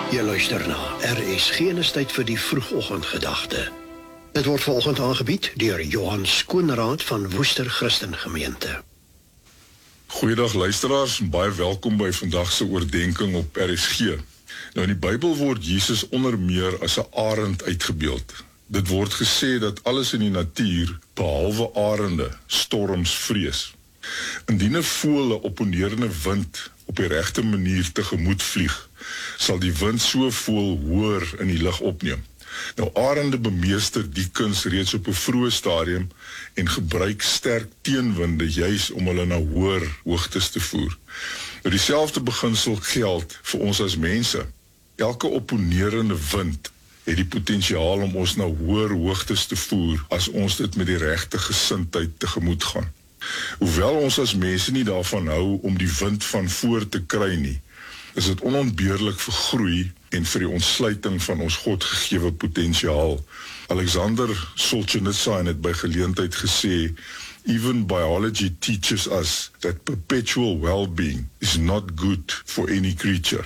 Jy luister na RSG en is tyd vir die vroegoggendgedagte. Dit word vanoggend aangebied deur Johan Skoonraad van Woester Christengemeente. Goeiedag luisteraars, baie welkom by vandag se oordeenking op RSG. Nou in die Bybel word Jesus onder meer as 'n arend uitgebeeld. Dit word gesê dat alles in die natuur, behalwe arende, storms vrees. Indien 'n voël 'n opponerende wind op die regte manier tegemoet vlieg, sal die wind so voël hoër in die lug opneem. Nou arende bemeester die kuns reeds op 'n vroeë stadium en gebruik sterk teenwinde juis om hulle na hoër hoogtes te voer. Nou dieselfde beginsel geld vir ons as mense. Elke opponerende wind het die potensiaal om ons na hoër hoogtes te voer as ons dit met die regte gesindheid tegemoet gaan. Hoewel ons as mense nie daarvan hou om die wind van voor te kry nie, is dit onontbeerlik vir groei en vir die ontsluiting van ons Godgegewe potensiaal. Alexander Solzhenitsyn het by geleentheid gesê, "Even biology teaches us that perpetual well-being is not good for any creature."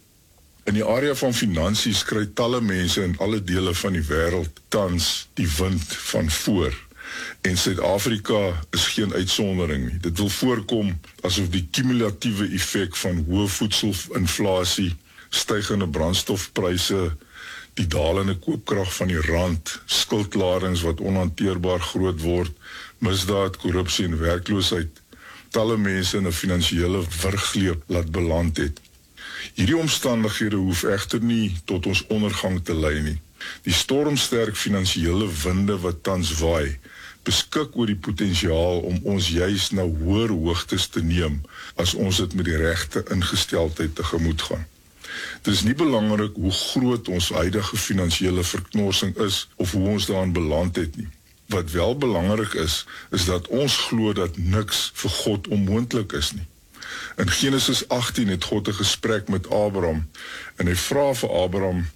In die area van finansies kry talle mense in alle dele van die wêreld tans die wind van voor. En Suid-Afrika is geen uitsondering nie. Dit wil voorkom asof die kumulatiewe effek van hoë voedselinflasie, stygende brandstofpryse, die dalende koopkrag van die rand, skuldladings wat onhanteerbaar groot word, misdaad, korrupsie en werkloosheid, talle mense in 'n finansiële wurggreep laat beland het. Hierdie omstandighede hoef egter nie tot ons ondergang te lei nie. Die stormsterk finansiële winde wat tans waai, beskik oor die potensiaal om ons juis na hoër hoogtes te neem as ons dit met die regte ingesteldheid tegemoet gaan. Dit is nie belangrik hoe groot ons huidige finansiële verknorsing is of hoe ons daarin beland het nie. Wat wel belangrik is dat ons glo dat niks vir God onmoontlik is nie. In Genesis 18 het God 'n gesprek met Abraham en hy vra vir Abraham